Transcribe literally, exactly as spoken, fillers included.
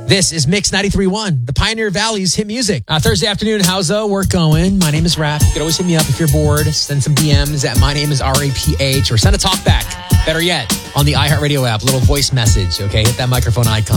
This is Mix ninety-three point one, the Pioneer Valley's hit music. Uh, Thursday afternoon, how's the work going? My name is Raph. You can always hit me up if you're bored. Send some D Ms at my name is R A P H or send a talk back. Better yet, on the iHeartRadio app, little voice message, okay? Hit that microphone icon.